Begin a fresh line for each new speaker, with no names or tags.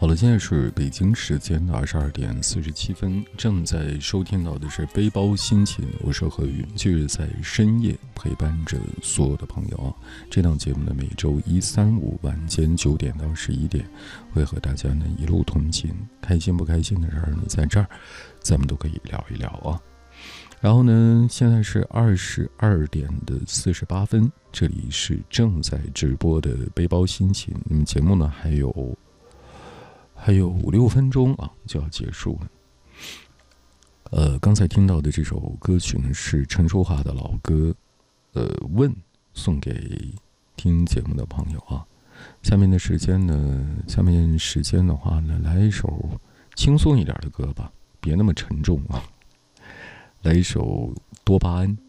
好了，现在是北京时间的22:47，正在收听到的是背包心情，我是何云，就是在深夜陪伴着所有的朋友啊。这档节目呢，每周一、三、五晚间9点到11点，会和大家呢一路同行，开心不开心的事儿呢，在这儿咱们都可以聊一聊啊。然后呢，现在是22:48，这里是正在直播的背包心情。那么节目呢，还有5-6分钟啊，就要结束了。刚才听到的这首歌曲呢，是陈淑桦的老歌，问，送给听节目的朋友啊。下面时间的话呢，来一首轻松一点的歌吧，别那么沉重啊。来一首多巴胺。